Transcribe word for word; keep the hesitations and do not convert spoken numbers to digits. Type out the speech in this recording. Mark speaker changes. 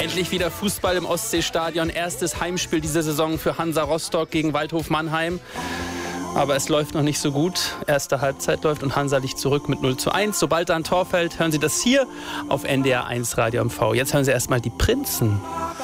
Speaker 1: Endlich wieder Fußball im Ostseestadion. Erstes Heimspiel dieser Saison für Hansa Rostock gegen Waldhof Mannheim. Aber es läuft noch nicht so gut. Erste Halbzeit läuft und Hansa liegt zurück mit null zu eins. Sobald da ein Tor fällt, hören Sie das hier auf N D R eins Radio M V. Jetzt hören Sie erstmal die Prinzen.